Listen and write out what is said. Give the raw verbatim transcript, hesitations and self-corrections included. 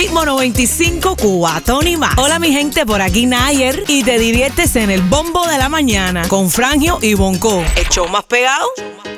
Ritmo noventa y cinco, Cubatón y más. Hola mi gente, por aquí Nayer y te diviertes en el bombo de la mañana con Frangio y Bonco. El show más pegado